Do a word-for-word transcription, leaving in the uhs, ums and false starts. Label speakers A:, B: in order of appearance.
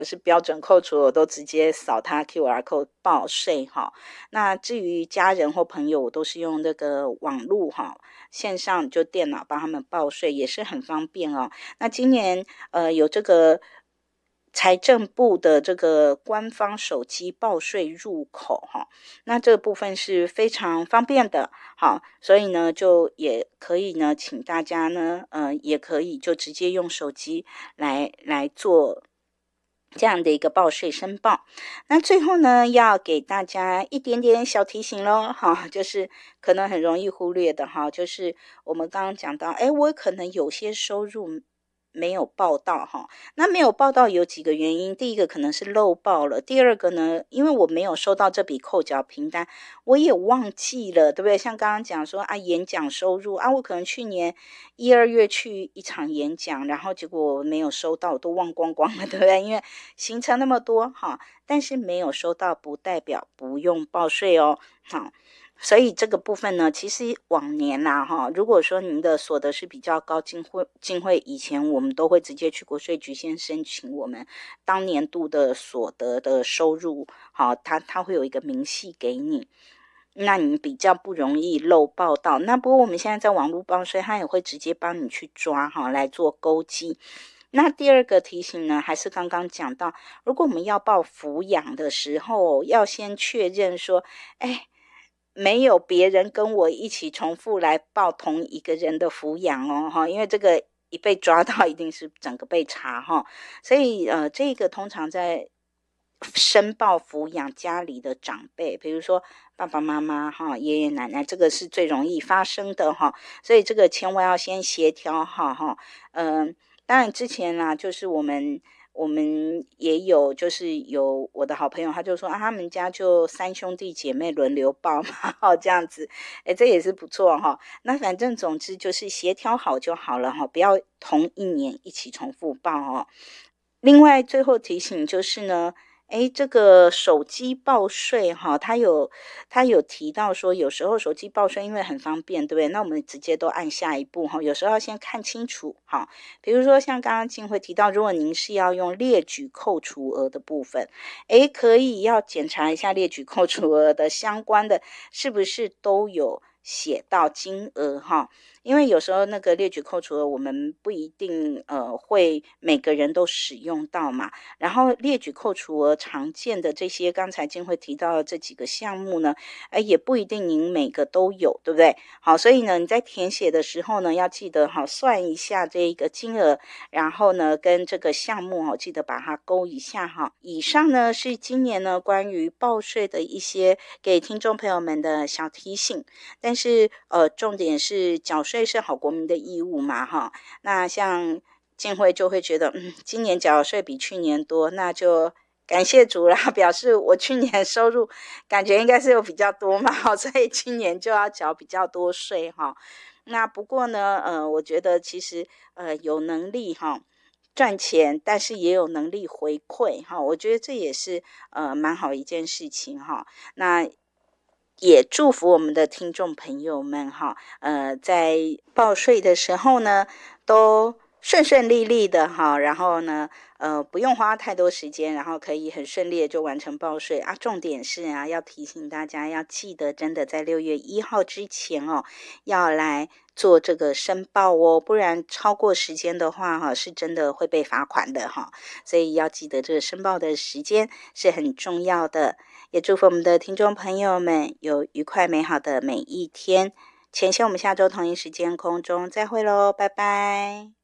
A: 不是标准扣除，我都直接扫它 Q R code 报税哈。那至于家人或朋友，我都是用那个网络哈，线上就电脑帮他们报税，也是很方便哦。那今年呃有这个财政部的这个官方手机报税入口哈，那这个部分是非常方便的，好，所以呢就也可以呢，请大家呢，呃，也可以就直接用手机来来做这样的一个报税申报。那最后呢，要给大家一点点小提醒咯，哈，就是可能很容易忽略的哈，就是我们刚刚讲到，诶，我可能有些收入没有报到哈，那没有报到有几个原因，第一个可能是漏报了，第二个呢，因为我没有收到这笔扣缴凭单，我也忘记了，对不对？像刚刚讲说啊，演讲收入啊，我可能去年一二月去一场演讲，然后结果我没有收到，都忘光光了，对不对？因为行程那么多哈，但是没有收到不代表不用报税哦，好。所以这个部分呢，其实往年啦哈，如果说您的所得是比较高，进会进会以前我们都会直接去国税局先申请我们当年度的所得的收入，好，它它会有一个明细给你，那你比较不容易漏报到。那不过我们现在在网络报税，它也会直接帮你去抓哈，来做勾稽。那第二个提醒呢，还是刚刚讲到，如果我们要报抚养的时候，要先确认说，哎，没有别人跟我一起重复来报同一个人的抚养哦，因为这个一被抓到一定是整个被查哈，所以呃，这个通常在申报抚养家里的长辈，比如说爸爸妈妈哈、爷爷奶奶，这个是最容易发生的哈，所以这个千万要先协调好哈，嗯、呃，当然之前啦，就是我们。我们也有，就是有我的好朋友，他就说啊，他们家就三兄弟姐妹轮流报嘛，哦，这样子，诶，这也是不错哈。那反正总之就是协调好就好了哈，不要同一年一起重复报哦。另外，最后提醒就是呢，诶，这个手机报税哈，它有它有提到说，有时候手机报税因为很方便，对不对？那我们直接都按下一步哈，有时候要先看清楚哈。比如说像刚刚静慧提到，如果您是要用列举扣除额的部分，诶，可以要检查一下列举扣除额的相关的是不是都有写到金额哈。因为有时候那个列举扣除额我们不一定呃会每个人都使用到嘛，然后列举扣除额常见的这些刚才金慧提到的这几个项目呢，哎也不一定您每个都有，对不对？好，所以呢你在填写的时候呢要记得好算一下这一个金额，然后呢跟这个项目哈记得把它勾一下哈。以上呢是今年呢关于报税的一些给听众朋友们的小提醒，但是呃重点是缴税是好国民的义务嘛哈，那像静慧就会觉得嗯今年缴税比去年多，那就感谢主啦，表示我去年收入感觉应该是有比较多嘛，所以今年就要缴比较多税哈。那不过呢呃我觉得其实呃有能力哈赚钱，但是也有能力回馈哈，我觉得这也是呃蛮好一件事情哈。那也祝福我们的听众朋友们哈，呃，在报税的时候呢，都顺顺利利的哈，然后呢，呃，不用花太多时间，然后可以很顺利的就完成报税啊。重点是啊，要提醒大家要记得，真的在六月一号之前哦，要来做这个申报哦，不然超过时间的话哈，是真的会被罚款的哈。所以要记得这个申报的时间是很重要的。也祝福我们的听众朋友们有愉快美好的每一天。前线我们下周同一时间空中再会喽，拜拜。